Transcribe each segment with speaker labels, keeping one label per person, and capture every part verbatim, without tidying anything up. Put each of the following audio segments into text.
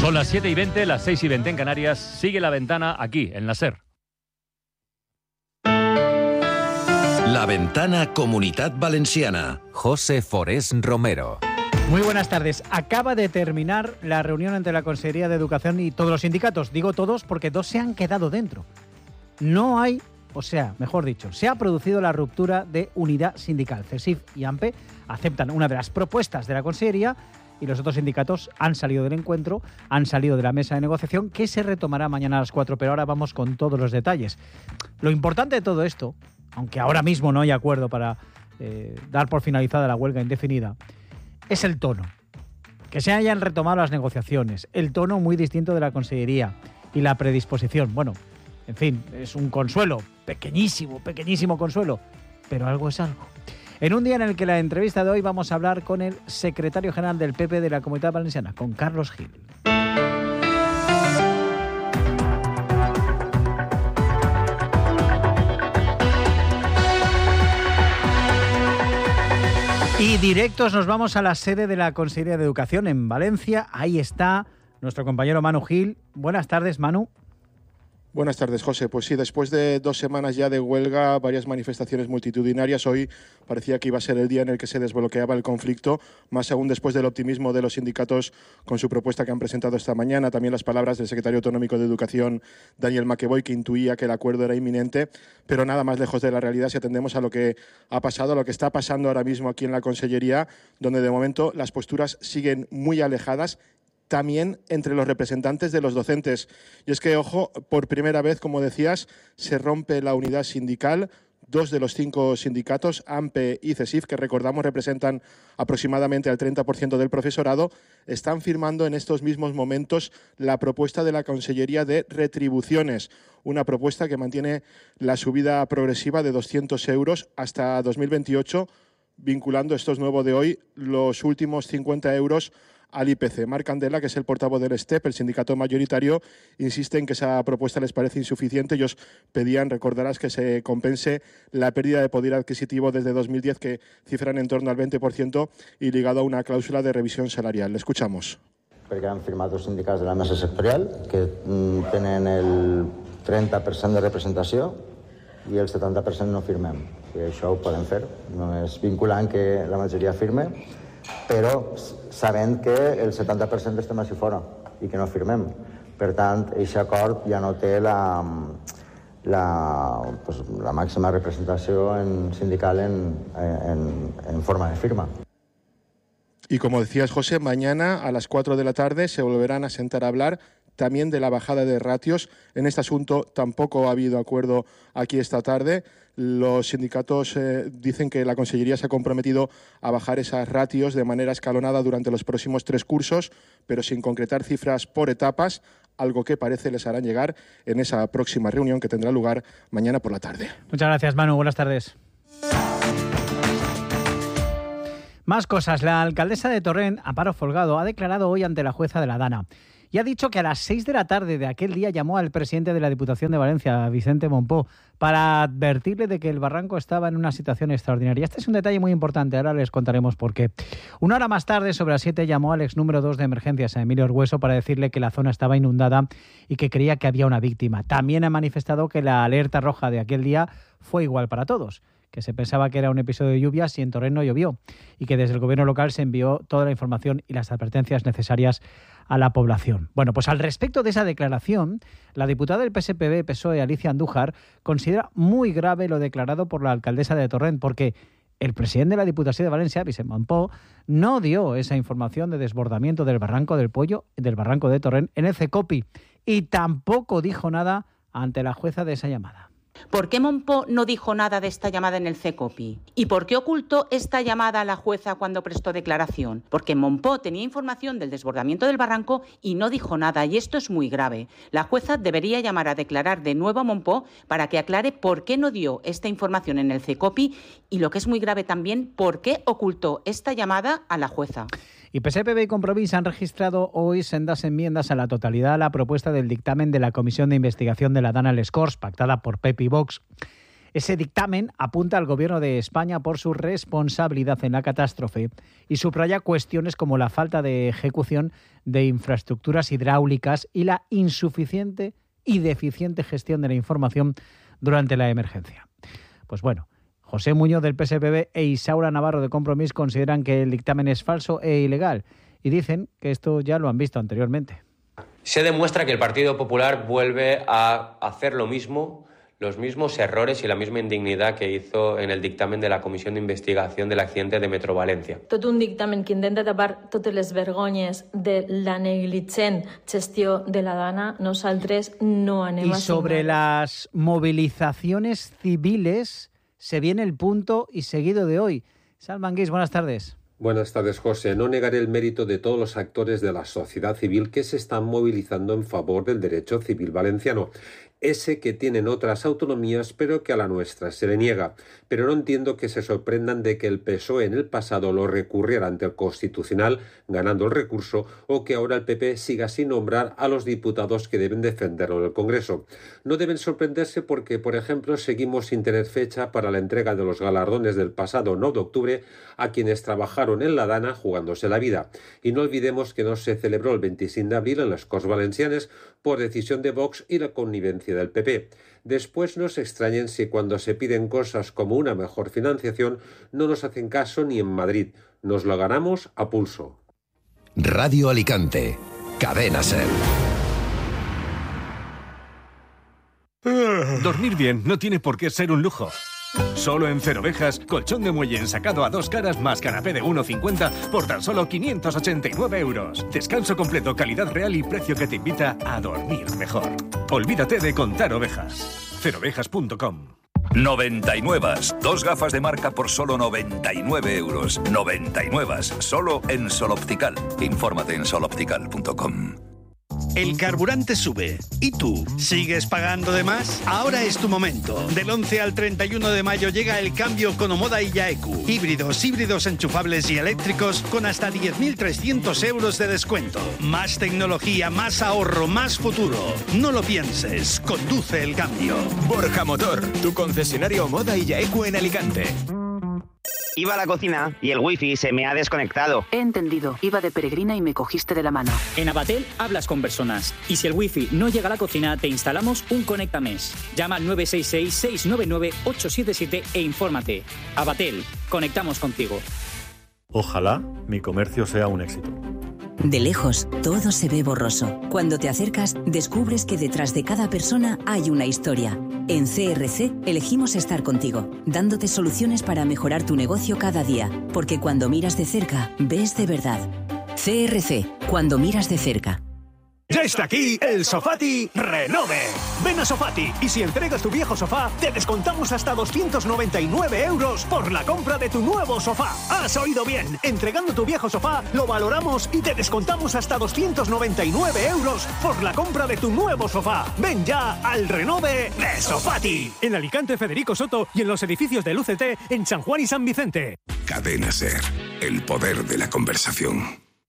Speaker 1: Son las siete y veinte, las seis y veinte en Canarias. Sigue La Ventana aquí, en la SER.
Speaker 2: La Ventana Comunitat Valenciana.
Speaker 3: José Forés Romero.
Speaker 4: Muy buenas tardes. Acaba de terminar la reunión entre la Consejería de Educación y todos los sindicatos. Digo todos porque dos se han quedado dentro. No hay, o sea, mejor dicho, se ha producido la ruptura de unidad sindical. CESIF y AMPE aceptan una de las propuestas de la Consejería y los otros sindicatos han salido del encuentro, han salido de la mesa de negociación, que se retomará mañana a las cuatro, pero ahora vamos con todos los detalles. Lo importante de todo esto, aunque ahora mismo no hay acuerdo para eh, dar por finalizada la huelga indefinida, es el tono. Que se hayan retomado las negociaciones, el tono muy distinto de la Consellería y la predisposición. Bueno, en fin, es un consuelo, pequeñísimo, pequeñísimo consuelo, pero algo es algo. En un día en el que la entrevista de hoy vamos a hablar con el secretario general del P P de la Comunidad Valenciana, con Carlos Gil. Y directos nos vamos a la sede de la Consejería de Educación en Valencia. Ahí está nuestro compañero Manu Gil. Buenas tardes, Manu.
Speaker 5: Buenas tardes, José. Pues sí, después de dos semanas ya de huelga, varias manifestaciones multitudinarias, hoy parecía que iba a ser el día en el que se desbloqueaba el conflicto, más aún después del optimismo de los sindicatos con su propuesta que han presentado esta mañana, también las palabras del secretario autonómico de Educación, Daniel Maqueboy, que intuía que el acuerdo era inminente, pero nada más lejos de la realidad si atendemos a lo que ha pasado, a lo que está pasando ahora mismo aquí en la Consellería, donde de momento las posturas siguen muy alejadas, también entre los representantes de los docentes. Y es que, ojo, por primera vez, como decías, se rompe la unidad sindical. Dos de los cinco sindicatos, AMPE y CESIF, que recordamos representan aproximadamente al treinta por ciento del profesorado, están firmando en estos mismos momentos la propuesta de la Consellería de Retribuciones, una propuesta que mantiene la subida progresiva de doscientos euros hasta dos mil veintiocho, vinculando, esto es nuevo de hoy, los últimos cincuenta euros al I P C. Marc Candela, que es el portavoz del STEP, el sindicato mayoritario, insiste en que esa propuesta les parece insuficiente. Ellos pedían, recordarás, que se compense la pérdida de poder adquisitivo desde dos mil diez, que cifran en torno al veinte por ciento, y ligado a una cláusula de revisión salarial. Le escuchamos.
Speaker 6: Perquè han firmat els sindicats de la mesa sectorial, que mm, tenen el trenta per cent de representació i el setanta per cent no firmem. I això ho podem fer. No és vinculant que la majoria firme, però sabent que el setanta per cent estem així fora i que no firmem. Per tant, aquest acord ja no té la, la, pues, la màxima representació en sindical en, en, en forma de firma.
Speaker 5: Y como decías, José, mañana a las cuatro de la tarde se volverán a sentar a hablar también de la bajada de ratios. En este asunto tampoco ha habido acuerdo aquí esta tarde. Los sindicatos eh, dicen que la Consellería se ha comprometido a bajar esas ratios de manera escalonada durante los próximos tres cursos, pero sin concretar cifras por etapas, algo que parece les harán llegar en esa próxima reunión que tendrá lugar mañana por la tarde.
Speaker 4: Muchas gracias, Manu. Buenas tardes. Más cosas. La alcaldesa de Torrent, Amparo Folgado, ha declarado hoy ante la jueza de la Dana y ha dicho que a las seis de la tarde de aquel día llamó al presidente de la Diputación de Valencia, Vicente Mompó, para advertirle de que el barranco estaba en una situación extraordinaria. Este es un detalle muy importante, ahora les contaremos por qué. Una hora más tarde, sobre las siete, llamó al ex número dos de emergencias, a Emilio Orgüeso, para decirle que la zona estaba inundada y que creía que había una víctima. También ha manifestado que la alerta roja de aquel día fue igual para todos, que se pensaba que era un episodio de lluvias y en Torrent no llovió, y que desde el gobierno local se envió toda la información y las advertencias necesarias a la población. Bueno, pues al respecto de esa declaración, la diputada del P S P B P S O E, Alicia Andújar, considera muy grave lo declarado por la alcaldesa de Torrent, porque el presidente de la Diputación de Valencia, Vicente Mompó, no dio esa información de desbordamiento del barranco del Pollo, del barranco de Torrent, en el CECOPI, y tampoco dijo nada ante la jueza de esa llamada.
Speaker 7: ¿Por qué Mompó no dijo nada de esta llamada en el CECOPI? ¿Y por qué ocultó esta llamada a la jueza cuando prestó declaración? Porque Mompó tenía información del desbordamiento del barranco y no dijo nada, y esto es muy grave. La jueza debería llamar a declarar de nuevo a Mompó para que aclare por qué no dio esta información en el CECOPI y, lo que es muy grave también, por qué ocultó esta llamada a la jueza.
Speaker 4: Y P S P B y Compromís han registrado hoy sendas enmiendas a la totalidad a la propuesta del dictamen de la Comisión de Investigación de la Dana Les Corts, pactada por P E P y Vox. Ese dictamen apunta al Gobierno de España por su responsabilidad en la catástrofe y subraya cuestiones como la falta de ejecución de infraestructuras hidráulicas y la insuficiente y deficiente gestión de la información durante la emergencia. Pues bueno, José Muñoz del P S P B e Isaura Navarro de Compromís consideran que el dictamen es falso e ilegal y dicen que esto ya lo han visto anteriormente.
Speaker 8: Se demuestra que el Partido Popular vuelve a hacer lo mismo, los mismos errores y la misma indignidad que hizo en el dictamen de la Comissió d'Investigació del accidente de Metro València.
Speaker 9: Tot un dictamen que intenta tapar totes les vergonyes de la negligent gestió de la Dana, nosaltres no anem a...
Speaker 4: Y sobre las movilizaciones civiles se viene el punto y seguido de hoy. Salman Guix, buenas tardes.
Speaker 10: Buenas tardes, José. No negaré el mérito de todos los actores de la sociedad civil que se están movilizando en favor del derecho civil valenciano. Ese que tienen otras autonomías, pero que a la nuestra se le niega. Pero no entiendo que se sorprendan de que el P S O E en el pasado lo recurriera ante el Constitucional, ganando el recurso, o que ahora el P P siga sin nombrar a los diputados que deben defenderlo en el Congreso. No deben sorprenderse porque, por ejemplo, seguimos sin tener fecha para la entrega de los galardones del pasado nueve de octubre a quienes trabajaron en la Dana jugándose la vida. Y no olvidemos que no se celebró el veinticinco de abril en les Corts Valencianes por decisión de Vox y la connivencia del P P. Después no se extrañen si cuando se piden cosas como una mejor financiación no nos hacen caso ni en Madrid. Nos lo ganamos a pulso.
Speaker 2: Radio Alicante, Cadena SER.
Speaker 11: Dormir bien no tiene por qué ser un lujo. Solo en Cerovejas, colchón de muelle ensacado a dos caras más canapé de uno cincuenta por tan solo quinientos ochenta y nueve euros. Descanso completo, calidad real y precio que te invita a dormir mejor. Olvídate de contar ovejas. cerovejas punto com.
Speaker 12: noventa y nueve. Dos gafas de marca por solo noventa y nueve euros. noventa y nueve. Solo en Sol Optical. Infórmate en sol optical punto com.
Speaker 13: El carburante sube. ¿Y tú? ¿Sigues pagando de más? Ahora es tu momento. Del once al treinta y uno de mayo llega el cambio con Omoda y Yaeku. Híbridos, híbridos enchufables y eléctricos con hasta diez mil trescientos euros de descuento. Más tecnología, más ahorro, más futuro. No lo pienses. Conduce el cambio.
Speaker 14: Borja Motor, tu concesionario Omoda y Yaeku en Alicante.
Speaker 15: Iba a la cocina y el wifi se me ha desconectado.
Speaker 16: He entendido. Iba de peregrina y me cogiste de la mano.
Speaker 17: En Abatel hablas con personas. Y si el wifi no llega a la cocina, te instalamos un Conectames. Llama al nueve seis seis, seis nueve nueve, ocho siete siete e infórmate. Abatel, conectamos contigo.
Speaker 18: Ojalá mi comercio sea un éxito.
Speaker 19: De lejos, todo se ve borroso. Cuando te acercas, descubres que detrás de cada persona hay una historia. En C R C elegimos estar contigo, dándote soluciones para mejorar tu negocio cada día. Porque cuando miras de cerca, ves de verdad. C R C, cuando miras de cerca.
Speaker 14: Ya está aquí el Sofati Renove. Ven a Sofati y si entregas tu viejo sofá, te descontamos hasta doscientos noventa y nueve euros por la compra de tu nuevo sofá. Has oído bien. Entregando tu viejo sofá, lo valoramos y te descontamos hasta doscientos noventa y nueve euros por la compra de tu nuevo sofá. Ven ya al Renove de Sofati. En Alicante, Federico Soto y en los edificios del U C T en San Juan y San Vicente.
Speaker 12: Cadena SER, el poder de la conversación.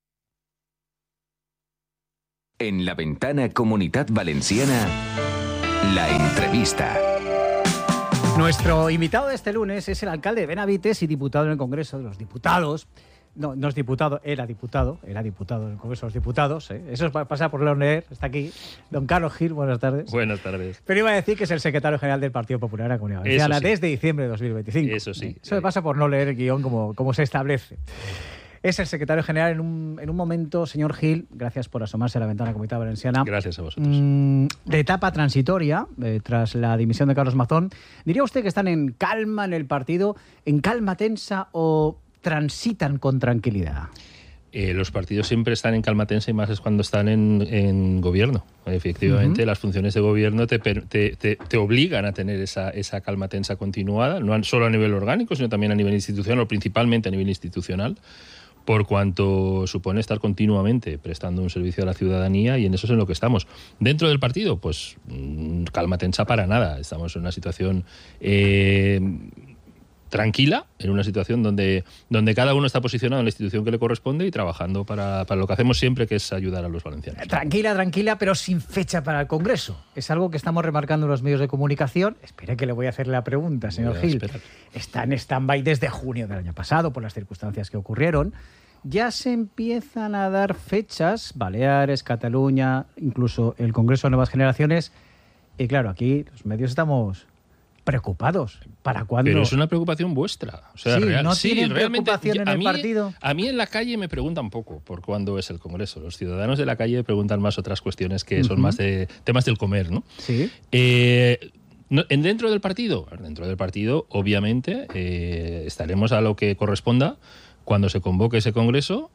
Speaker 3: En la ventana Comunitat Valenciana, la entrevista.
Speaker 4: Nuestro invitado de este lunes es el alcalde de Benavites y diputado en el Congreso de los Diputados. No, no es diputado, era diputado, era diputado en el Congreso de los Diputados. ¿eh? Eso pasa por leer, está aquí. Don Carlos Gil, buenas tardes.
Speaker 1: Buenas tardes.
Speaker 4: Pero iba a decir que es el secretario general del Partido Popular en la Comunidad Valenciana sí. desde diciembre de dos mil veinticinco.
Speaker 1: Eso sí.
Speaker 4: Eso me pasa por no leer el guión como, como se establece. Es el secretario general en un, en un momento, señor Gil, gracias por asomarse a la ventana Comunidad Valenciana.
Speaker 1: Gracias a vosotros.
Speaker 4: Mmm, de etapa transitoria, eh, tras la dimisión de Carlos Mazón. ¿Diría usted que están en calma en el partido, en calma tensa o transitan con tranquilidad?
Speaker 1: Eh, los partidos siempre están en calma tensa y más es cuando están en, en gobierno. Efectivamente, uh-huh. las funciones de gobierno te, te, te, te obligan a tener esa, esa calma tensa continuada, no solo a nivel orgánico, sino también a nivel institucional, o principalmente a nivel institucional, por cuanto supone estar continuamente prestando un servicio a la ciudadanía, y en eso es en lo que estamos. Dentro del partido, pues calma tensa para nada. Estamos en una situación eh, tranquila, en una situación donde, donde cada uno está posicionado en la institución que le corresponde y trabajando para, para lo que hacemos siempre, que es ayudar a los valencianos.
Speaker 4: Tranquila, tranquila, pero sin fecha para el Congreso. Es algo que estamos remarcando en los medios de comunicación. Espere que le voy a hacer la pregunta, señor Gil. Esperar. Está en stand-by desde junio del año pasado por las circunstancias que ocurrieron. Ya se empiezan a dar fechas, Baleares, Cataluña, incluso el Congreso de Nuevas Generaciones. Y claro, aquí los medios estamos preocupados. ¿Para cuándo?
Speaker 1: Pero es una preocupación vuestra. O sea,
Speaker 4: sí,
Speaker 1: real,
Speaker 4: ¿no
Speaker 1: sí,
Speaker 4: tienen
Speaker 1: realmente,
Speaker 4: preocupación en
Speaker 1: a
Speaker 4: el
Speaker 1: mí,
Speaker 4: partido?
Speaker 1: A mí en la calle me preguntan poco por cuándo es el Congreso. Los ciudadanos de la calle preguntan más otras cuestiones que son uh-huh. más de temas del comer, ¿no?
Speaker 4: Sí.
Speaker 1: Eh, no, ¿en dentro del partido? Dentro del partido, obviamente, eh, estaremos a lo que corresponda cuando se convoque ese Congreso.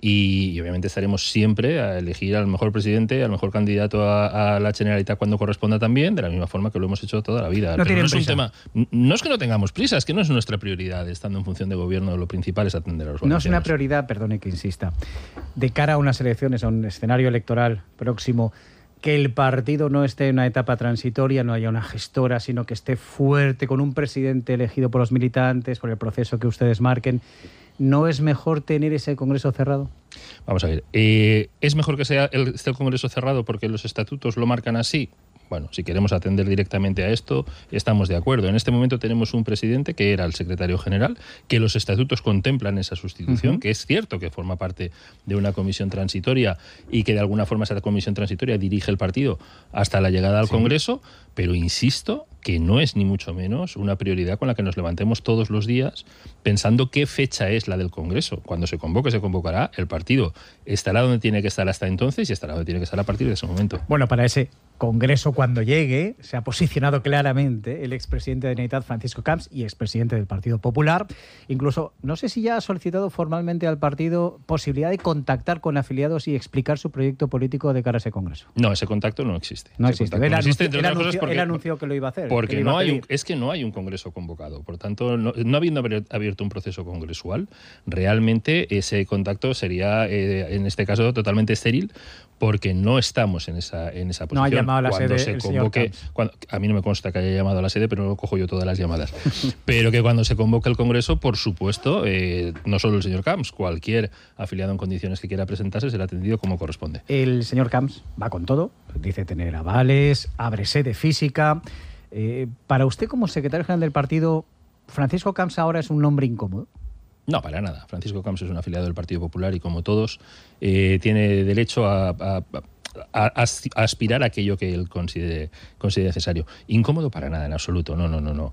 Speaker 1: Y, y obviamente estaremos siempre a elegir al mejor presidente, al mejor candidato a, a la Generalitat cuando corresponda también, de la misma forma que lo hemos hecho toda la vida.
Speaker 4: No,
Speaker 1: Pero no es
Speaker 4: prisa.
Speaker 1: un tema. No es que no tengamos prisa, es que no es nuestra prioridad. Estando en función de gobierno, lo principal es atender a los
Speaker 4: valencianos. No es una
Speaker 1: valencianos.
Speaker 4: prioridad, perdone que insista, de cara a unas elecciones, a un escenario electoral próximo, que el partido no esté en una etapa transitoria, no haya una gestora, sino que esté fuerte, con un presidente elegido por los militantes, por el proceso que ustedes marquen. ¿No es mejor tener ese Congreso cerrado?
Speaker 1: Vamos a ver, eh, ¿es mejor que sea el, esté el Congreso cerrado porque los estatutos lo marcan así? Bueno, si queremos atender directamente a esto, estamos de acuerdo. En este momento tenemos un presidente que era el secretario general, que los estatutos contemplan esa sustitución, uh-huh. que es cierto que forma parte de una comisión transitoria y que de alguna forma esa comisión transitoria dirige el partido hasta la llegada al sí. Congreso, pero insisto que no es ni mucho menos una prioridad con la que nos levantemos todos los días pensando qué fecha es la del Congreso. Cuando se convoque, se convocará, el partido estará donde tiene que estar hasta entonces y estará donde tiene que estar a partir de ese momento.
Speaker 4: Bueno, para ese Congreso, cuando llegue, se ha posicionado claramente el expresidente de Generalitat, Francisco Camps, y expresidente del Partido Popular. Incluso, no sé si ya ha solicitado formalmente al partido posibilidad de contactar con afiliados y explicar su proyecto político de cara a ese Congreso.
Speaker 1: No, ese contacto no existe.
Speaker 4: No existe. Él,
Speaker 1: no
Speaker 4: anunció,
Speaker 1: existe, entre
Speaker 4: él,
Speaker 1: otras
Speaker 4: anunció,
Speaker 1: cosas porque,
Speaker 4: él anunció que lo iba a hacer.
Speaker 1: Porque
Speaker 4: no
Speaker 1: hay un, es que no hay un Congreso convocado. Por tanto, no, no habiendo abierto un proceso congresual, realmente ese contacto sería, eh, en este caso, totalmente estéril, porque no estamos en esa, en esa posición.
Speaker 4: No ha llamado a la
Speaker 1: cuando
Speaker 4: sede
Speaker 1: se convoque, cuando, a mí no me consta que haya llamado a la sede, pero no cojo yo todas las llamadas. Pero que cuando se convoque el Congreso, por supuesto, eh, no solo el señor Camps, cualquier afiliado en condiciones que quiera presentarse será atendido como corresponde.
Speaker 4: El señor Camps va con todo, dice tener avales, abre sede física. Eh, para usted, como secretario general del partido, ¿Francisco Camps ahora es un nombre incómodo?
Speaker 1: No, para nada. Francisco Camps es un afiliado del Partido Popular y, como todos, eh, tiene derecho a, a, a, a aspirar a aquello que él considere, considere necesario. Incómodo para nada, en absoluto. No, no, no, no.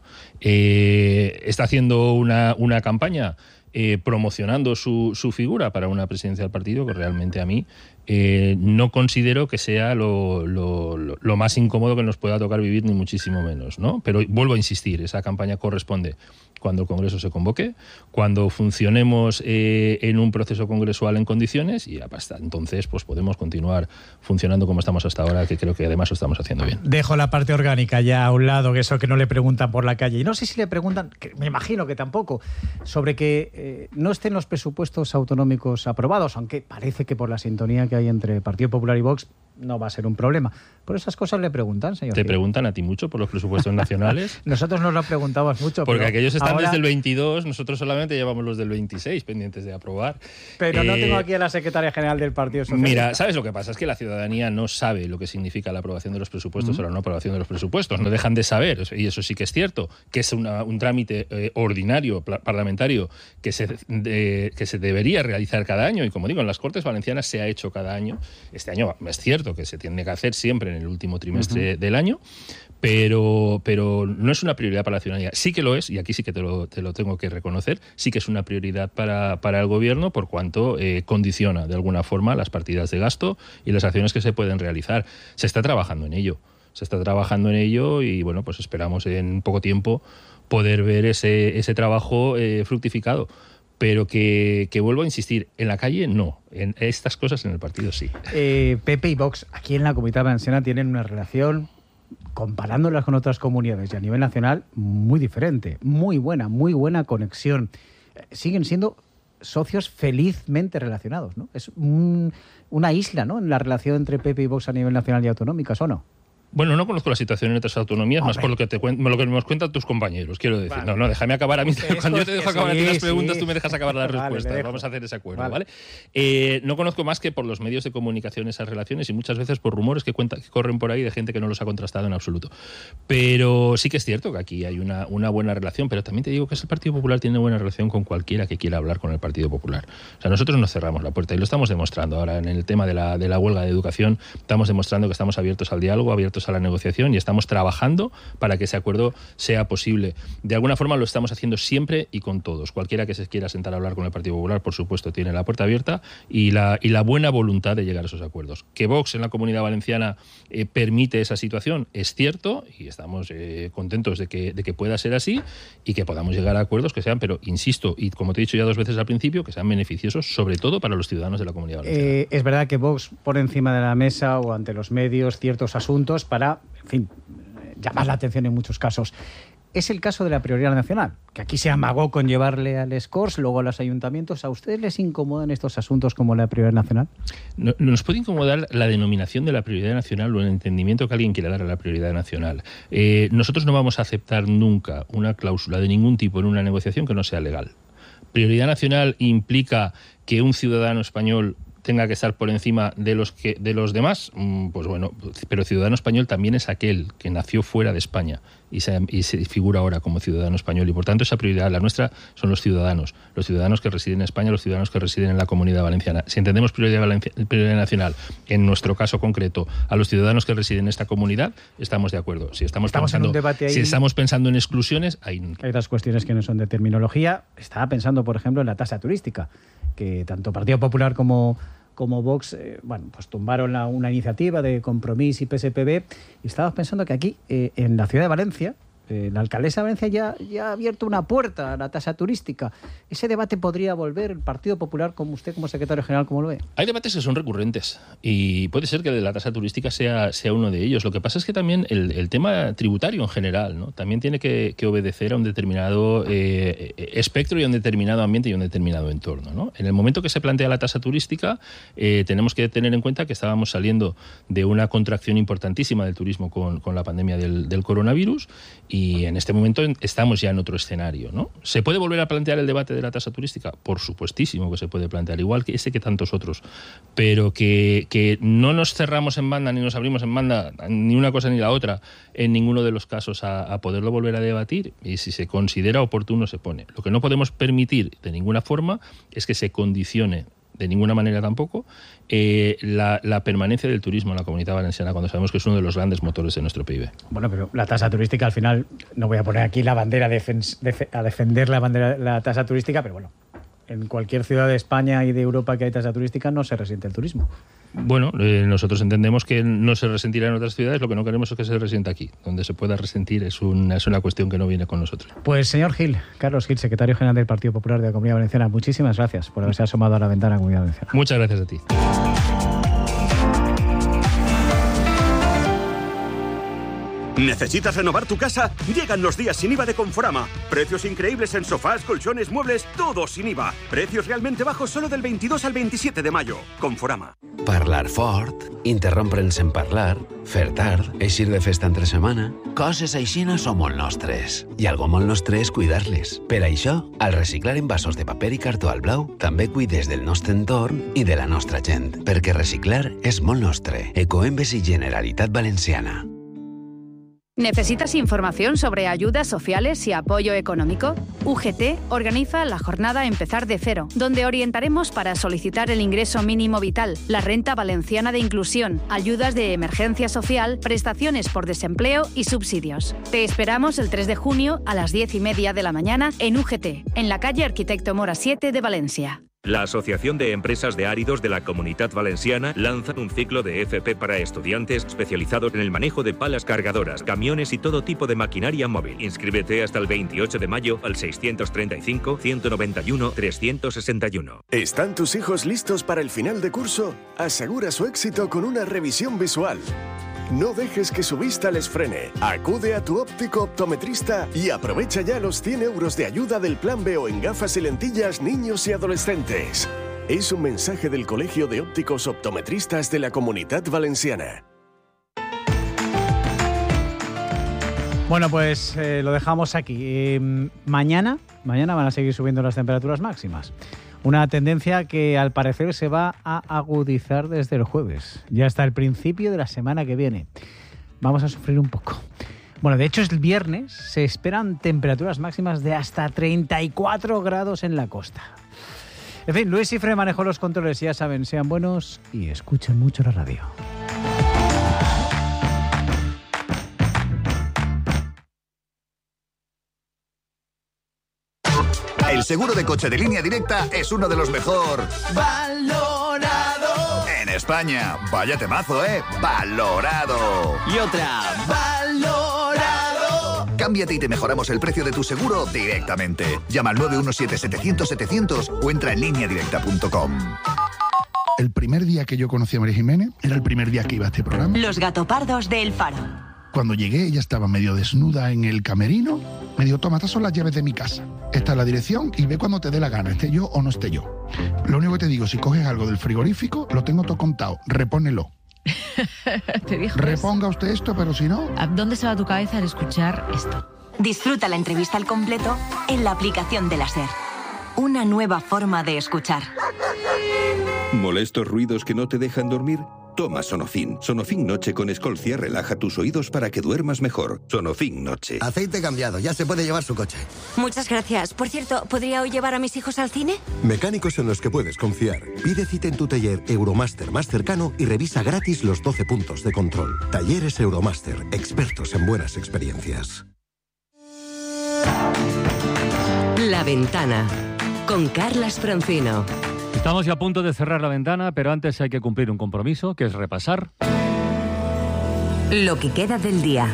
Speaker 1: Eh, está haciendo una, una campaña eh, promocionando su, su figura para una presidencia del partido que realmente a mí eh, no considero que sea lo, lo, lo, lo más incómodo que nos pueda tocar vivir, ni muchísimo menos, ¿no? Pero vuelvo a insistir, esa campaña corresponde cuando el Congreso se convoque, cuando funcionemos eh, en un proceso congresual en condiciones, y hasta entonces pues podemos continuar funcionando como estamos hasta ahora, que creo que además lo estamos haciendo bien.
Speaker 4: Dejo la parte orgánica ya a un lado, que eso que no le preguntan por la calle. Y no sé si le preguntan, que me imagino que tampoco, sobre que eh, no estén los presupuestos autonómicos aprobados, aunque parece que por la sintonía que hay entre Partido Popular y Vox no va a ser un problema. Por esas cosas le preguntan, señor.
Speaker 1: ¿Te
Speaker 4: Gil?
Speaker 1: preguntan a ti mucho por los presupuestos nacionales?
Speaker 4: Nosotros nos lo preguntamos mucho.
Speaker 1: Porque
Speaker 4: pero
Speaker 1: aquellos están
Speaker 4: ahora...
Speaker 1: desde el veintidós, nosotros solamente llevamos los del veintiséis pendientes de aprobar.
Speaker 4: Pero
Speaker 1: eh...
Speaker 4: no tengo aquí a la secretaria general del Partido Socialista.
Speaker 1: Mira, ¿sabes lo que pasa? Es que la ciudadanía no sabe lo que significa la aprobación de los presupuestos uh-huh. o la no aprobación de los presupuestos. No dejan de saber, y eso sí que es cierto, que es una, un trámite eh, ordinario, parlamentario, que se, de, que se debería realizar cada año. Y como digo, en las Cortes Valencianas se ha hecho cada año. Este año es cierto que se tiene que hacer siempre en el último trimestre uh-huh. del año, pero, pero no es una prioridad para la ciudadanía. Sí que lo es, y aquí sí que te lo, te lo tengo que reconocer, sí que es una prioridad para, para el Gobierno, por cuanto eh, condiciona de alguna forma las partidas de gasto y las acciones que se pueden realizar. Se está trabajando en ello, se está trabajando en ello y bueno, pues esperamos en poco tiempo poder ver ese, ese trabajo eh, fructificado. Pero que, que vuelvo a insistir, en la calle no, en estas cosas en el partido sí.
Speaker 4: Eh, P P y Vox aquí en la Comunidad Valenciana tienen una relación, comparándolas con otras comunidades y a nivel nacional, muy diferente, muy buena, muy buena conexión. Siguen siendo socios felizmente relacionados, ¿no? Es un, una isla, ¿no?, en la relación entre P P y Vox a nivel nacional y autonómicas, ¿o no?
Speaker 1: Bueno, no conozco la situación en otras autonomías,
Speaker 4: Hombre.
Speaker 1: más por lo que te cuen- lo que nos cuentan tus compañeros, quiero decir.
Speaker 4: Vale.
Speaker 1: No, no, déjame acabar a mí.
Speaker 4: Esto
Speaker 1: Cuando yo te
Speaker 4: es
Speaker 1: dejo
Speaker 4: que
Speaker 1: acabar a ti
Speaker 4: sí,
Speaker 1: las preguntas,
Speaker 4: sí.
Speaker 1: tú me dejas acabar las
Speaker 4: Vale, le
Speaker 1: respuestas.
Speaker 4: dejo.
Speaker 1: Vamos a hacer ese acuerdo,
Speaker 4: Vale.
Speaker 1: ¿vale? Eh, no conozco más que por los medios de comunicación esas relaciones y muchas veces por rumores que, cuenta, que corren por ahí de gente que no los ha contrastado en absoluto. Pero sí que es cierto que aquí hay una, una buena relación, pero también te digo que el Partido Popular tiene buena relación con cualquiera que quiera hablar con el Partido Popular. O sea, nosotros no cerramos la puerta y lo estamos demostrando ahora en el tema de la, de la huelga de educación. Estamos demostrando que estamos abiertos al diálogo, abiertos a la negociación y estamos trabajando para que ese acuerdo sea posible. De alguna forma lo estamos haciendo siempre y con todos. Cualquiera que se quiera sentar a hablar con el Partido Popular, por supuesto, tiene la puerta abierta y la, y la buena voluntad de llegar a esos acuerdos. Que Vox en la Comunidad Valenciana eh, permite esa situación es cierto y estamos eh, contentos de que, de que pueda ser así y que podamos llegar a acuerdos que sean, pero insisto, y como te he dicho ya dos veces al principio, que sean beneficiosos sobre todo para los ciudadanos de la Comunidad Valenciana.
Speaker 4: Eh, es verdad que Vox pone encima de la mesa o ante los medios ciertos asuntos para, en fin, llamar la atención en muchos casos. Es el caso de la prioridad nacional, que aquí se amagó con llevarle al Scors, luego a los ayuntamientos. ¿A ustedes les incomodan estos asuntos como la prioridad nacional?
Speaker 1: No, nos puede incomodar la denominación de la prioridad nacional o el entendimiento que alguien quiera dar a la prioridad nacional. Eh, nosotros no vamos a aceptar nunca una cláusula de ningún tipo en una negociación que no sea legal. Prioridad nacional implica que un ciudadano español tenga que estar por encima de los que de los demás, pues bueno, pero ciudadano español también es aquel que nació fuera de España y se, y se figura ahora como ciudadano español y por tanto esa prioridad, la nuestra, son los ciudadanos, los ciudadanos que residen en España, los ciudadanos que residen en la Comunidad Valenciana. Si entendemos prioridad, valencia, prioridad nacional, en nuestro caso concreto, a los ciudadanos que residen en esta comunidad, estamos de acuerdo. Si estamos,
Speaker 4: estamos
Speaker 1: pensando,
Speaker 4: en un debate ahí,
Speaker 1: si estamos pensando en exclusiones, ahí
Speaker 4: hay otras cuestiones que no son de terminología. Estaba pensando, por ejemplo, en la tasa turística, que tanto Partido Popular como como Vox, eh, bueno, pues tumbaron la, una iniciativa de Compromís y P S P B y estaba pensando que aquí, eh, en la ciudad de Valencia, eh, la alcaldesa de Valencia ya, ya ha abierto una puerta a la tasa turística. ¿Ese debate podría volver el Partido Popular, como usted como secretario general, cómo lo ve?
Speaker 1: Hay debates que son recurrentes y puede ser que la tasa turística sea, sea uno de ellos. Lo que pasa es que también el, el tema tributario en general, ¿no? También tiene que, que obedecer a un determinado eh, espectro y a un determinado ambiente y a un determinado entorno, ¿no? En el momento que se plantea la tasa turística, eh, tenemos que tener en cuenta que estábamos saliendo de una contracción importantísima del turismo con, con la pandemia del, del coronavirus y en este momento estamos ya en otro escenario, ¿no? ¿Se puede volver a plantear el debate de la tasa turística? Por supuestísimo que se puede plantear, igual que ese que tantos otros, pero que, que no nos cerramos en banda ni nos abrimos en banda, ni una cosa ni la otra, en ninguno de los casos a, a poderlo volver a debatir y si se considera oportuno se pone. Lo que no podemos permitir de ninguna forma es que se condicione de ninguna manera tampoco, eh, la, la permanencia del turismo en la Comunidad Valenciana, cuando sabemos que es uno de los grandes motores de nuestro P I B.
Speaker 4: Bueno, pero la tasa turística, al final, no voy a poner aquí la bandera defen- def- a defender la bandera la tasa turística, pero bueno, en cualquier ciudad de España y de Europa que hay tasa turística no se resiente el turismo.
Speaker 1: Bueno, eh, nosotros entendemos que no se resentirá en otras ciudades, lo que no queremos es que se resienta aquí. Donde se pueda resentir es una, es una cuestión que no viene con nosotros.
Speaker 4: Pues señor Gil, Carlos Gil, secretario general del Partido Popular de la Comunidad Valenciana, muchísimas gracias por haberse asomado a la ventana de la Comunidad Valenciana.
Speaker 1: Muchas gracias a ti.
Speaker 20: ¿Necesitas renovar tu casa? Llegan los días sin I V A de Conforama. Precios increíbles en sofás, colchones, muebles, todo sin I V A. Precios realmente bajos solo del veintidós al veintisiete de mayo. Conforama.
Speaker 21: Parlar fort, interrompre'ns en parlar, fer tard, eixir de festa entre setmana... Coses aixina són molt nostres. I algo molt nostre és cuidar-les. Per això, al reciclar envasos de paper i cartó al blau, també cuides del nostre entorn i de la nostra gent. Perquè reciclar és molt nostre. Ecoembes i Generalitat Valenciana.
Speaker 22: ¿Necesitas información sobre ayudas sociales y apoyo económico? U G T organiza la jornada Empezar de Cero, donde orientaremos para solicitar el ingreso mínimo vital, la renta valenciana de inclusión, ayudas de emergencia social, prestaciones por desempleo y subsidios. Te esperamos el tres de junio a las diez y media de la mañana en U G T, en la calle Arquitecto Mora siete de Valencia.
Speaker 23: La Asociación de Empresas de Áridos de la Comunidad Valenciana lanza un ciclo de F P para estudiantes especializados en el manejo de palas cargadoras, camiones y todo tipo de maquinaria móvil. Inscríbete hasta el veintiocho de mayo al seiscientos treinta y cinco, ciento noventa y uno, trescientos sesenta y uno.
Speaker 24: ¿Están tus hijos listos para el final de curso? Asegura su éxito con una revisión visual. No dejes que su vista les frene. Acude a tu óptico optometrista y aprovecha ya los cien euros de ayuda del Plan B O en gafas y lentillas niños y adolescentes. Es un mensaje del Colegio de Ópticos Optometristas de la Comunidad Valenciana.
Speaker 4: Bueno, pues eh, lo dejamos aquí. Eh, mañana, mañana van a seguir subiendo las temperaturas máximas. Una tendencia que al parecer se va a agudizar desde el jueves, ya hasta el principio de la semana que viene. Vamos a sufrir un poco. Bueno, de hecho el viernes se esperan temperaturas máximas de hasta treinta y cuatro grados en la costa. En fin, Luis Cifre manejó los controles, ya saben, sean buenos y escuchen mucho la radio.
Speaker 5: El seguro de coche de Línea Directa es uno de los mejor
Speaker 6: valorado
Speaker 5: en España. Vaya temazo, ¿eh? Valorado.
Speaker 6: Y otra, valorado.
Speaker 5: Cámbiate y te mejoramos el precio de tu seguro directamente. Llama al nueve uno siete, setecientos, setecientos o entra en línea directa punto com.
Speaker 7: El primer día que yo conocí a María Jiménez era el primer día que iba a este programa.
Speaker 8: Los gatopardos de El Faro.
Speaker 7: Cuando llegué, ella estaba medio desnuda en el camerino. Me dijo, toma, estas son las llaves de mi casa. Esta es la dirección y ve cuando te dé la gana, esté yo o no esté yo. Lo único que te digo, si coges algo del frigorífico, lo tengo todo contado, repónelo.
Speaker 8: ¿Te dijo
Speaker 7: Reponga usted esto, pero si no...
Speaker 8: ¿A dónde se va tu cabeza al escuchar esto? Disfruta la entrevista al completo en la aplicación de la SER. Una nueva forma de escuchar.
Speaker 25: ¿Molestos ruidos que no te dejan dormir? Toma Sonofin. Sonofin Noche con Escolcia relaja tus oídos para que duermas mejor. Sonofin Noche.
Speaker 26: Aceite cambiado, ya se puede llevar su coche.
Speaker 27: Muchas gracias. Por cierto, ¿podría hoy llevar a mis hijos al cine?
Speaker 28: Mecánicos en los que puedes confiar. Pide cita en tu taller Euromaster más cercano y revisa gratis los doce puntos de control. Talleres Euromaster, expertos en buenas experiencias.
Speaker 29: La Ventana, con Carlas Francino.
Speaker 30: Estamos ya a punto de cerrar la ventana, pero antes hay que cumplir un compromiso, que es repasar
Speaker 29: lo que queda del día,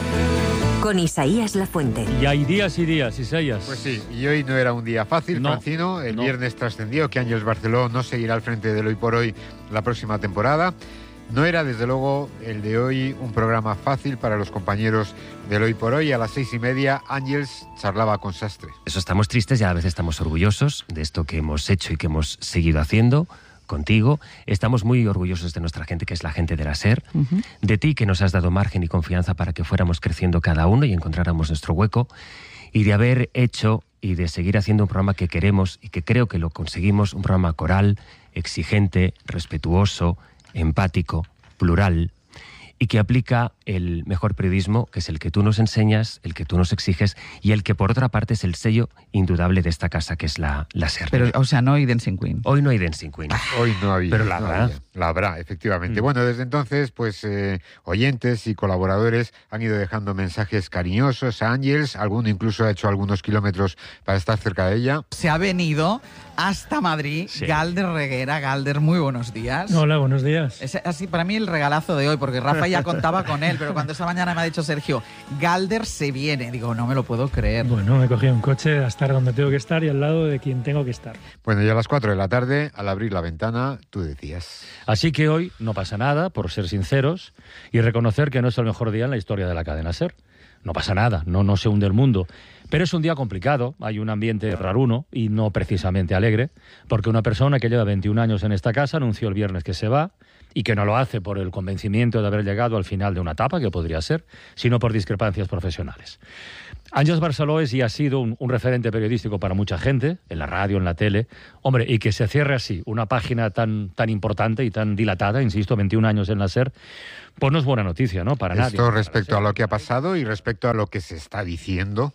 Speaker 29: con Isaías Lafuente.
Speaker 30: Y hay días y días, Isaías.
Speaker 31: Pues sí, y hoy no era un día fácil, no, Francino. El no. viernes trascendió que Ángeles Barceló no seguirá al frente del Hoy por Hoy la próxima temporada. No era, desde luego, el de hoy un programa fácil para los compañeros del Hoy por Hoy. A las seis y media, Ángeles charlaba con Sastre.
Speaker 32: Eso, estamos tristes y a la vez estamos orgullosos de esto que hemos hecho y que hemos seguido haciendo contigo. Estamos muy orgullosos de nuestra gente, que es la gente de la SER, uh-huh. de ti, que nos has dado margen y confianza para que fuéramos creciendo cada uno y encontráramos nuestro hueco, y de haber hecho y de seguir haciendo un programa que queremos y que creo que lo conseguimos, un programa coral, exigente, respetuoso, empático, plural, y que aplica el mejor periodismo, que es el que tú nos enseñas, el que tú nos exiges, y el que, por otra parte, es el sello indudable de esta casa, que es la, la SER.
Speaker 33: Pero, o sea, no hay Dancing Queen.
Speaker 32: Hoy no hay Dancing Queen.
Speaker 31: Hoy no había.
Speaker 32: Pero la
Speaker 31: no
Speaker 32: habrá.
Speaker 31: Había. La habrá, efectivamente.
Speaker 32: Mm.
Speaker 31: Bueno, desde entonces, pues, eh, oyentes y colaboradores han ido dejando mensajes cariñosos a Ángeles. Alguno incluso ha hecho algunos kilómetros para estar cerca de ella.
Speaker 33: Se ha venido hasta Madrid, sí. Galder Reguera. Galder, muy buenos días.
Speaker 34: Hola, buenos días.
Speaker 33: Es así, para mí, el regalazo de hoy, porque Rafa ya contaba con él, pero cuando esta mañana me ha dicho Sergio, Galder se viene, digo, no me lo puedo creer.
Speaker 34: Bueno, me he cogido un coche a estar donde tengo que estar y al lado de quien tengo que estar.
Speaker 31: Bueno, ya a las cuatro de la tarde, al abrir la ventana, tú decías.
Speaker 30: Así que hoy no pasa nada, por ser sinceros, y reconocer que no es el mejor día en la historia de la cadena SER. No pasa nada, no, no se hunde el mundo. Pero es un día complicado, hay un ambiente raruno y no precisamente alegre, porque una persona que lleva veintiún años en esta casa anunció el viernes que se va, y que no lo hace por el convencimiento de haber llegado al final de una etapa, que podría ser, sino por discrepancias profesionales. Ángeles Barceló es y ha sido un, un referente periodístico para mucha gente, en la radio, en la tele. Hombre, y que se cierre así una página tan, tan importante y tan dilatada, insisto, veintiún años en la SER, pues no es buena noticia, ¿no? Para nadie.
Speaker 31: Esto respecto a lo que ha pasado y respecto a lo que se está diciendo.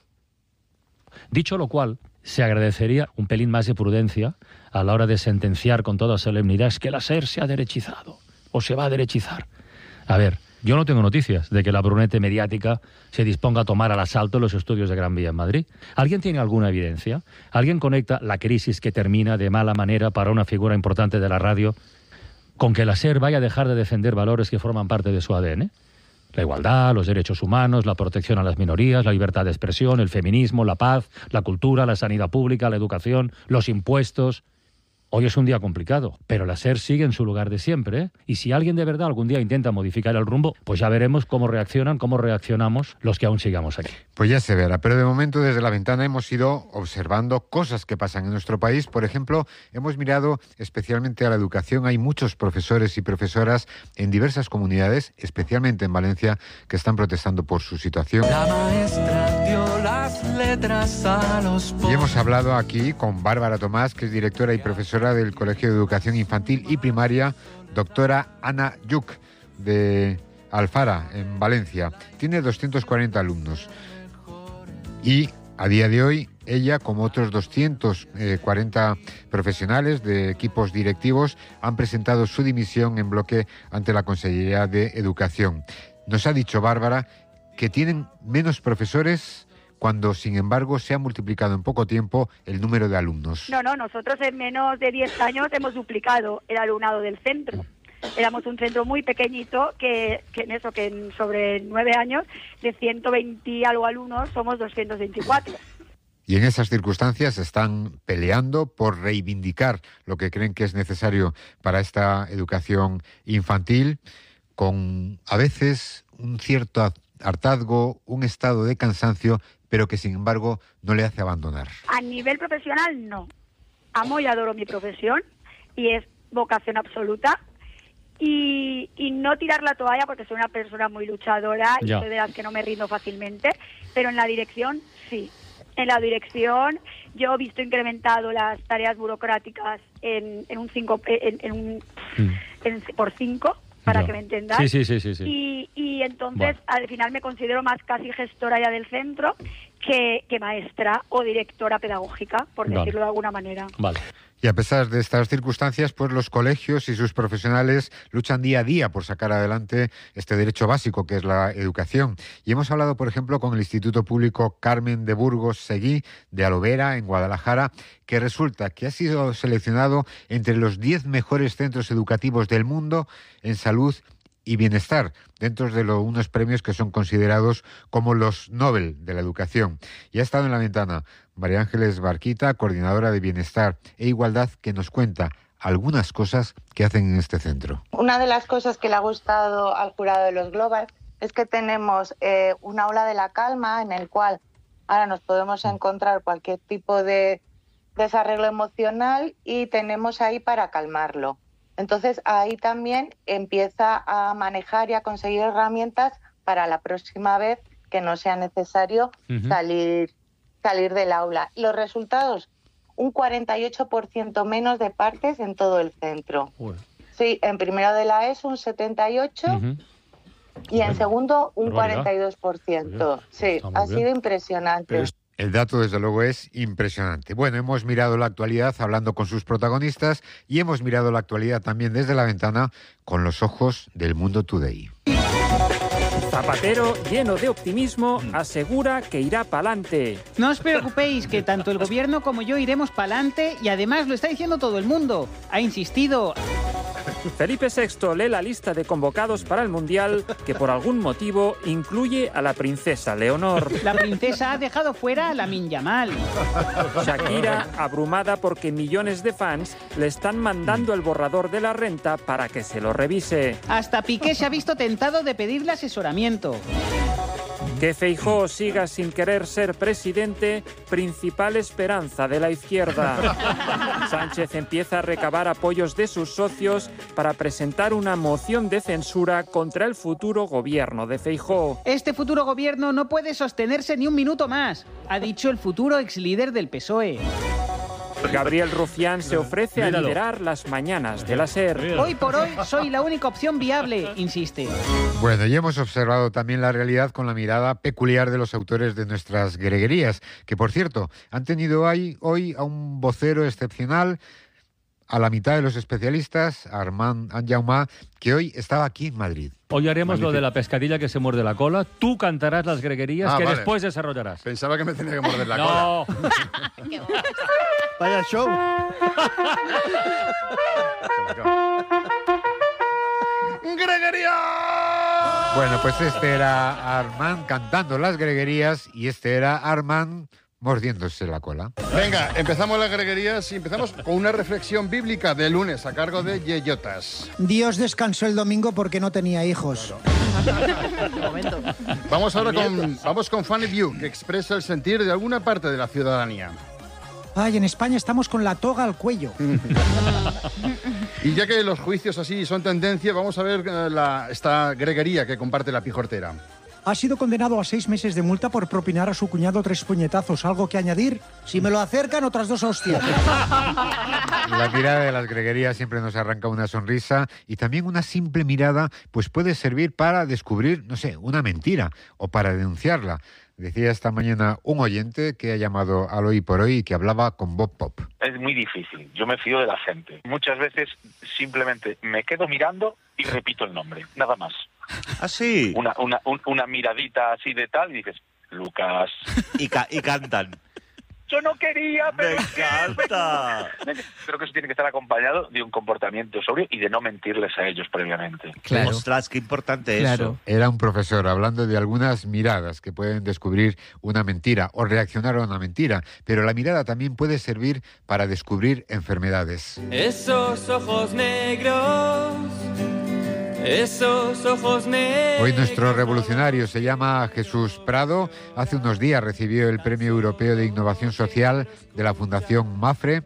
Speaker 30: Dicho lo cual, se agradecería un pelín más de prudencia a la hora de sentenciar con toda solemnidad es que la SER se ha derechizado o se va a derechizar. A ver, yo no tengo noticias de que la brunete mediática se disponga a tomar al asalto los estudios de Gran Vía en Madrid. ¿Alguien tiene alguna evidencia? ¿Alguien conecta la crisis que termina de mala manera para una figura importante de la radio con que la SER vaya a dejar de defender valores que forman parte de su A D N? La igualdad, los derechos humanos, la protección a las minorías, la libertad de expresión, el feminismo, la paz, la cultura, la sanidad pública, la educación, los impuestos. Hoy es un día complicado, pero la SER sigue en su lugar de siempre, ¿eh? Y si alguien de verdad algún día intenta modificar el rumbo, pues ya veremos cómo reaccionan, cómo reaccionamos los que aún sigamos aquí.
Speaker 31: Pues ya se verá, pero de momento desde la ventana hemos ido observando cosas que pasan en nuestro país. Por ejemplo, hemos mirado especialmente a la educación. Hay muchos profesores y profesoras en diversas comunidades, especialmente en Valencia, que están protestando por su situación.
Speaker 2: La maestra dio las letras a los
Speaker 31: Y hemos hablado aquí con Bárbara Tomás, que es directora y profesora del Colegio de Educación Infantil y Primaria, doctora Ana Yuc, de Alfara, en Valencia. Tiene doscientos cuarenta alumnos. Y a día de hoy, ella, como otros doscientos cuarenta profesionales de equipos directivos, han presentado su dimisión en bloque ante la Consellería de Educación. Nos ha dicho Bárbara que tienen menos profesores cuando, sin embargo, se ha multiplicado en poco tiempo el número de alumnos.
Speaker 3: No, no, nosotros en menos de diez años hemos duplicado el alumnado del centro. Éramos un centro muy pequeñito que, que en eso, que en sobre nueve años, de ciento veinte y algo alumnos, somos doscientos veinticuatro.
Speaker 31: Y en esas circunstancias están peleando por reivindicar lo que creen que es necesario para esta educación infantil, con a veces un cierto hartazgo, un estado de cansancio, pero que sin embargo no le hace abandonar.
Speaker 3: A nivel profesional, no. Amo y adoro mi profesión y es vocación absoluta. Y, y no tirar la toalla porque soy una persona muy luchadora y
Speaker 30: Ya.
Speaker 3: soy de las que no me rindo fácilmente, pero en la dirección sí. En la dirección yo he visto incrementado las tareas burocráticas en, en un cinco en, en un
Speaker 30: Mm.
Speaker 3: en- por cinco, para
Speaker 30: Ya.
Speaker 3: que me entendáis.
Speaker 30: Sí, sí, sí, sí, sí.
Speaker 3: Y, y entonces
Speaker 30: Bueno.
Speaker 3: al final me considero más casi gestora ya del centro que, que maestra o directora pedagógica, por
Speaker 31: Vale.
Speaker 3: decirlo de alguna manera.
Speaker 30: Vale.
Speaker 31: Y a pesar de estas circunstancias, pues los colegios y sus profesionales luchan día a día por sacar adelante este derecho básico que es la educación. Y hemos hablado, por ejemplo, con el Instituto Público Carmen de Burgos Seguí de Alovera, en Guadalajara, que resulta que ha sido seleccionado entre los diez mejores centros educativos del mundo en salud y bienestar, dentro de lo, unos premios que son considerados como los Nobel de la educación. Y ha estado en la ventana María Ángeles Barquita, coordinadora de Bienestar e Igualdad, que nos cuenta algunas cosas que hacen en este centro.
Speaker 6: Una de las cosas que le ha gustado al jurado de los Global es que tenemos eh, una aula de la calma en el cual ahora nos podemos encontrar cualquier tipo de desarreglo emocional y tenemos ahí para calmarlo. Entonces ahí también empieza a manejar y a conseguir herramientas para la próxima vez que no sea necesario
Speaker 9: Ujú.
Speaker 6: salir, salir del aula. Los resultados, un cuarenta y ocho por ciento menos de partes en todo el centro. Sí, en primero de la ESO un setenta y ocho por ciento y en segundo un
Speaker 31: barbaridad.
Speaker 6: cuarenta y dos por ciento. Sí,
Speaker 31: Está muy
Speaker 6: ha
Speaker 31: bien.
Speaker 6: sido impresionante.
Speaker 31: El dato, desde luego, es impresionante. Bueno, hemos mirado la actualidad hablando con sus protagonistas y hemos mirado la actualidad también desde la ventana con los ojos del Mundo Today.
Speaker 10: Zapatero, lleno de optimismo, asegura que irá pa'lante.
Speaker 4: No os preocupéis, que tanto el gobierno como yo iremos pa'lante y además lo está diciendo todo el mundo. Ha insistido.
Speaker 10: Felipe sexto lee la lista de convocados para el Mundial que por algún motivo incluye a la princesa Leonor.
Speaker 4: La princesa ha dejado fuera a Lamine Yamal.
Speaker 10: Shakira, abrumada porque millones de fans le están mandando el borrador de la renta para que se lo revise.
Speaker 4: Hasta Piqué se ha visto tentado de pedirle asesoramiento.
Speaker 10: Que Feijóo siga sin querer ser presidente, principal esperanza de la izquierda. Sánchez empieza a recabar apoyos de sus socios para presentar una moción de censura contra el futuro gobierno de Feijóo.
Speaker 4: Este futuro gobierno no puede sostenerse ni un minuto más, ha dicho el futuro ex líder del P S O E.
Speaker 10: Gabriel Rufián se ofrece a
Speaker 4: Míralo.
Speaker 10: liderar las mañanas de la SER.
Speaker 4: Hoy por hoy soy la única opción viable, insiste.
Speaker 31: Bueno, y hemos observado también la realidad con la mirada peculiar de los autores de nuestras greguerías, que, por cierto, han tenido hoy, hoy a un vocero excepcional, a la mitad de los especialistas, Armand Anjaumá, que hoy estaba aquí en Madrid.
Speaker 30: Hoy haremos
Speaker 31: Magnífico.
Speaker 30: lo de la pescadilla que se muerde la cola. Tú cantarás las greguerías
Speaker 10: Ah,
Speaker 30: que
Speaker 10: vale.
Speaker 30: después desarrollarás.
Speaker 10: Pensaba que me tenía que morder la
Speaker 30: No.
Speaker 10: cola. Vaya show.
Speaker 31: ¡Greguería! Bueno, pues este era Armand cantando las greguerías y este era Armand mordiéndose la cola.
Speaker 1: Venga, empezamos las greguerías y empezamos con una reflexión bíblica de lunes a cargo de Yeyotas.
Speaker 9: Dios descansó el domingo porque no tenía hijos.
Speaker 1: Vamos ahora con, vamos con Funny View, que expresa el sentir de alguna parte de la ciudadanía.
Speaker 9: Ay, en España estamos con la toga al cuello.
Speaker 1: Y ya que los juicios así son tendencia, vamos a ver la, esta greguería que comparte la Pijortera.
Speaker 9: Ha sido condenado a seis meses de multa por propinar a su cuñado tres puñetazos. ¿Algo que añadir? Si me lo acercan, otras dos hostias.
Speaker 31: La mirada de las greguerías siempre nos arranca una sonrisa y también una simple mirada pues puede servir para descubrir, no sé, una mentira o para denunciarla. Decía esta mañana un oyente que ha llamado al Hoy por Hoy y que hablaba con Bob Pop.
Speaker 11: Es muy difícil, yo me fío de la gente. Muchas veces simplemente me quedo mirando y repito el nombre, nada más.
Speaker 12: ¿Ah, sí?
Speaker 11: Una, una, un, una miradita así de tal y dices, Lucas.
Speaker 12: Y, ca- y cantan.
Speaker 11: Yo no quería, pero...
Speaker 12: ¡Me encanta!
Speaker 11: Creo que eso tiene que estar acompañado de un comportamiento sobrio y de no mentirles a ellos previamente.
Speaker 12: Claro. Ostras, qué importante claro. eso.
Speaker 31: Era un profesor hablando de algunas miradas que pueden descubrir una mentira o reaccionar a una mentira, pero la mirada también puede servir para descubrir enfermedades.
Speaker 2: Esos ojos negros... Esos ojos negros.
Speaker 31: Hoy nuestro revolucionario se llama Jesús Prado. Hace unos días recibió el Premio Europeo de Innovación Social de la Fundación Mafre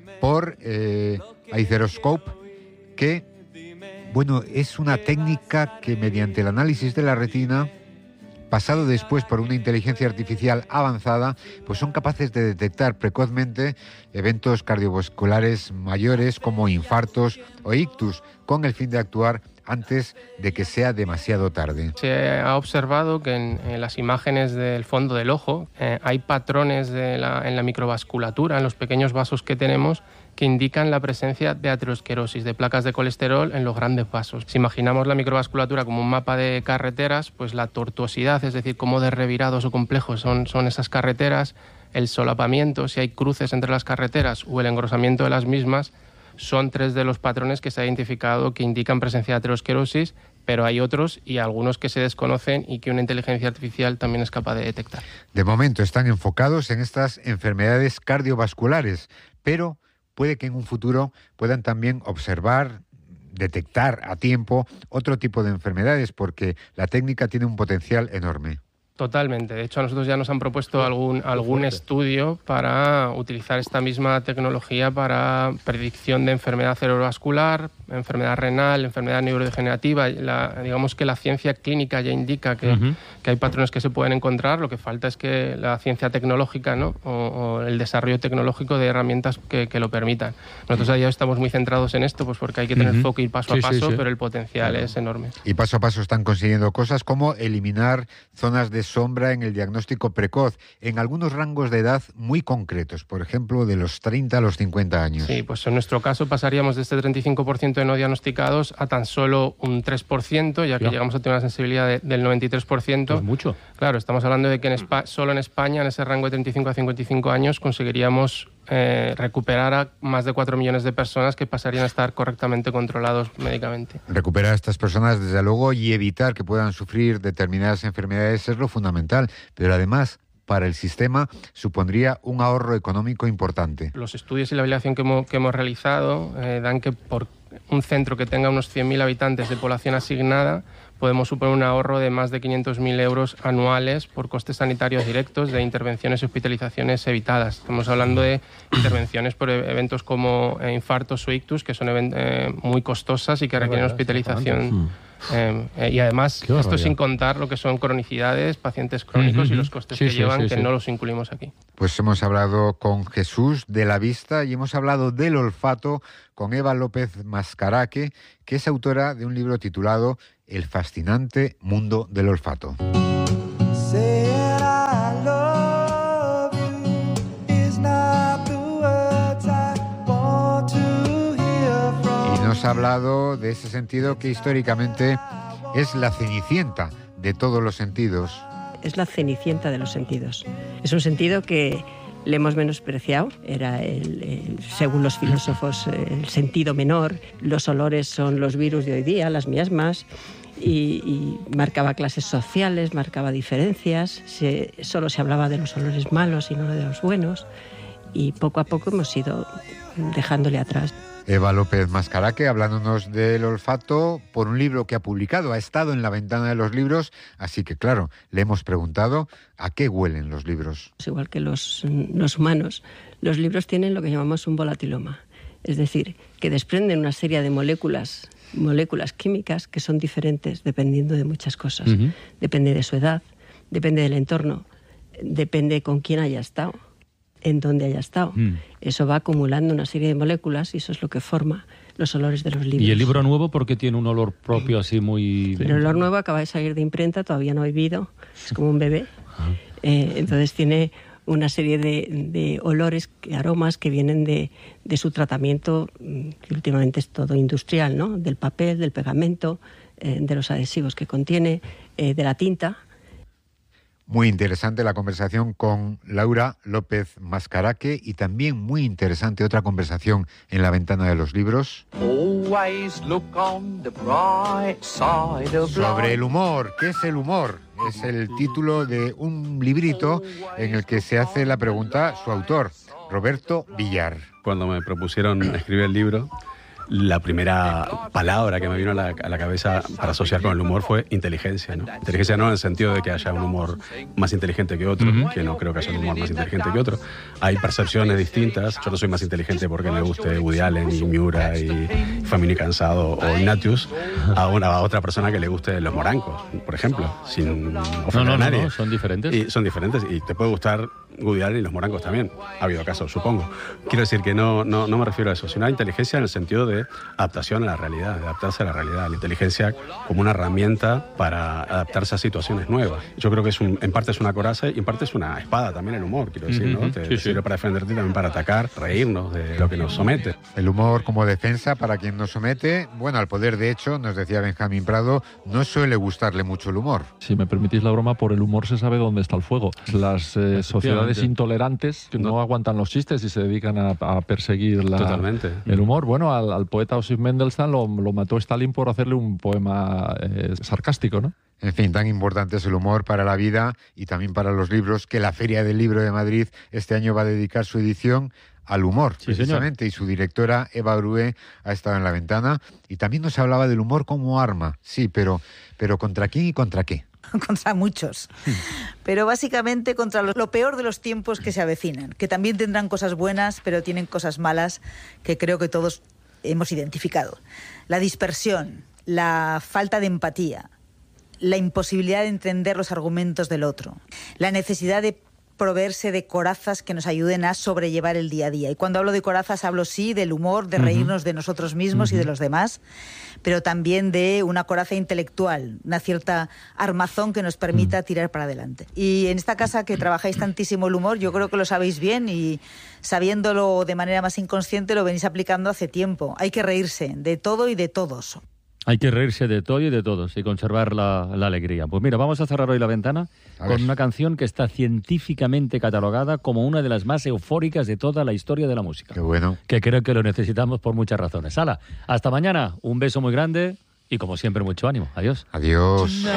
Speaker 31: por eh, Aizeroscope, que, bueno, es una técnica que mediante el análisis de la retina, pasado después por una inteligencia artificial avanzada, pues son capaces de detectar precozmente eventos cardiovasculares mayores como infartos o ictus, con el fin de actuar antes de que sea demasiado tarde.
Speaker 13: Se ha observado que en, en las imágenes del fondo del ojo eh, hay patrones de la, en la microvasculatura, en los pequeños vasos que tenemos, que indican la presencia de aterosclerosis, de placas de colesterol en los grandes vasos. Si imaginamos la microvasculatura como un mapa de carreteras, pues la tortuosidad, es decir, cómo de revirados o complejos son, son esas carreteras, el solapamiento, si hay cruces entre las carreteras o el engrosamiento de las mismas, son tres de los patrones que se ha identificado que indican presencia de aterosclerosis, pero hay otros y algunos que se desconocen y que una inteligencia artificial también es capaz de detectar.
Speaker 31: De momento están enfocados en estas enfermedades cardiovasculares, pero puede que en un futuro puedan también observar, detectar a tiempo otro tipo de enfermedades, porque la técnica tiene un potencial enorme.
Speaker 13: Totalmente. De hecho, a nosotros ya nos han propuesto algún, algún estudio para utilizar esta misma tecnología para predicción de enfermedad cerebrovascular, enfermedad renal, enfermedad neurodegenerativa. La, digamos que la ciencia clínica ya indica que, uh-huh. que hay patrones que se pueden encontrar. Lo que falta es que la ciencia tecnológica, ¿no? o, o el desarrollo tecnológico de herramientas que, que lo permitan. Nosotros ya estamos muy centrados en esto, pues porque hay que tener uh-huh. foco y paso sí, a paso, sí, sí. pero el potencial claro. es enorme.
Speaker 31: Y paso a paso están consiguiendo cosas como eliminar zonas de sombra en el diagnóstico precoz en algunos rangos de edad muy concretos, por ejemplo, de los treinta a los cincuenta años.
Speaker 13: Sí, pues en nuestro caso pasaríamos de este treinta y cinco por ciento de no diagnosticados a tan solo un tres por ciento, ya que ya. llegamos a tener una sensibilidad de, del noventa y tres por ciento.
Speaker 30: Pues mucho.
Speaker 13: Claro, estamos hablando de que en Espa- solo en España, en ese rango de treinta y cinco a cincuenta y cinco años, conseguiríamos eh, recuperar a más de cuatro millones de personas que pasarían a estar correctamente controlados médicamente.
Speaker 31: Recuperar a estas personas, desde luego, y evitar que puedan sufrir determinadas enfermedades es lo fundamental, pero además, para el sistema supondría un ahorro económico importante.
Speaker 13: Los estudios y la evaluación que hemos, que hemos realizado eh, dan que por un centro que tenga unos cien mil habitantes de población asignada podemos suponer un ahorro de más de quinientos mil euros anuales por costes sanitarios directos de intervenciones y hospitalizaciones evitadas. Estamos hablando de intervenciones por eventos como eh, infartos o ictus, que son eh, muy costosas y que requieren hospitalización. Eh, eh, y además, esto sin contar lo que son cronicidades, pacientes crónicos uh-huh. y los costes sí, que sí, llevan, sí, que sí. no los incluimos aquí.
Speaker 31: Pues hemos hablado con Jesús de la vista y hemos hablado del olfato con Eva López Mascaraque, que es autora de un libro titulado El fascinante mundo del olfato. Nos ha hablado de ese sentido que históricamente es la cenicienta de todos los sentidos.
Speaker 14: Es la cenicienta de los sentidos. Es un sentido que
Speaker 5: le hemos menospreciado. Era, el, el, según los filósofos, el sentido menor. Los olores son los virus de hoy día, las miasmas. Y, y marcaba clases sociales, marcaba diferencias. Se, solo se hablaba de los olores malos y no de los buenos. Y poco a poco hemos ido dejándole atrás.
Speaker 31: Eva López Mascaraque, hablándonos del olfato por un libro que ha publicado, ha estado en la ventana de los libros, así que claro, le hemos preguntado a qué huelen los libros.
Speaker 5: Igual que los, los humanos, los libros tienen lo que llamamos un volatiloma, es decir, que desprenden una serie de moléculas, moléculas químicas que son diferentes dependiendo de muchas cosas. Uh-huh. Depende de su edad, depende del entorno, depende con quién haya estado, en dónde haya estado. Mm. Eso va acumulando una serie de moléculas y eso es lo que forma los olores de los libros.
Speaker 30: ¿Y el libro nuevo por qué tiene un olor propio así muy...?
Speaker 5: El olor nuevo acaba de salir de imprenta, todavía no ha vivido, es como un bebé. Ah. Eh, entonces tiene una serie de, de olores, aromas que vienen de, de su tratamiento, que últimamente es todo industrial, ¿no? Del papel, del pegamento, eh, de los adhesivos que contiene, eh, de la tinta.
Speaker 31: Muy interesante la conversación con Laura López Mascaraque y también muy interesante otra conversación en la ventana de los libros sobre el humor. ¿Qué es el humor? Es el título de un librito en el que se hace la pregunta su autor, Roberto Villar.
Speaker 7: Cuando me propusieron escribir el libro, la primera palabra que me vino a la, a la cabeza para asociar con el humor fue inteligencia, ¿no? Inteligencia no en el sentido de que haya un humor más inteligente que otro, uh-huh. que no creo que haya un humor más inteligente que otro. Hay percepciones distintas. Yo no soy más inteligente porque me guste Woody Allen y Miura y Family Cansado o Ignatius a, una, a otra persona que le guste Los Morancos, por ejemplo, sin ofender
Speaker 30: no, no,
Speaker 7: a nadie.
Speaker 30: No, no, son diferentes.
Speaker 7: Y son diferentes y te puede gustar Woody Allen y Los Morancos también. Ha habido casos, supongo. Quiero decir que no, no, no me refiero a eso, sino a inteligencia en el sentido de adaptación a la realidad, de adaptarse a la realidad, la inteligencia como una herramienta para adaptarse a situaciones nuevas. Yo creo que es un, en parte es una coraza y en parte es una espada también el humor, quiero decir, ¿no? Te,
Speaker 30: sí,
Speaker 7: te
Speaker 30: sí.
Speaker 7: sirve para defenderte y también para atacar, reírnos de lo que nos somete.
Speaker 31: El humor como defensa para quien nos somete, bueno, al poder de hecho, nos decía Benjamín Prado, no suele gustarle mucho el humor.
Speaker 8: Si me permitís la broma, por el humor se sabe dónde está el fuego. Las eh, sociedades intolerantes no, no aguantan los chistes y se dedican a, a perseguir la,
Speaker 7: Totalmente.
Speaker 8: el humor. Bueno, al, al poeta Osip Mendelstam lo, lo mató Stalin por hacerle un poema eh, sarcástico, ¿no?
Speaker 31: En fin, tan importante es el humor para la vida y también para los libros que la Feria del Libro de Madrid este año va a dedicar su edición al humor, sí, precisamente, señor. Y su directora, Eva Brué, ha estado en la ventana y también nos hablaba del humor como arma. Sí, pero, pero ¿contra quién y contra qué?
Speaker 14: Contra muchos, pero básicamente contra lo, lo peor de los tiempos que se avecinan, que también tendrán cosas buenas, pero tienen cosas malas que creo que todos hemos identificado. La dispersión, la falta de empatía, la imposibilidad de entender los argumentos del otro, la necesidad de proveerse de corazas que nos ayuden a sobrellevar el día a día. Y cuando hablo de corazas hablo sí del humor, de reírnos uh-huh. de nosotros mismos uh-huh. y de los demás, pero también de una coraza intelectual, una cierta armazón que nos permita uh-huh. tirar para adelante. Y en esta casa que trabajáis tantísimo el humor, yo creo que lo sabéis bien y sabiéndolo de manera más inconsciente lo venís aplicando hace tiempo. Hay que reírse de todo y de todos.
Speaker 30: Hay que reírse de todo y de todos y conservar la, la alegría. Pues mira, vamos a cerrar hoy la ventana con una canción que está científicamente catalogada como una de las más eufóricas de toda la historia de la música.
Speaker 31: Qué bueno.
Speaker 30: Que creo que lo necesitamos por muchas razones. Hala, hasta mañana. Un beso muy grande y como siempre mucho ánimo. Adiós.
Speaker 31: Adiós.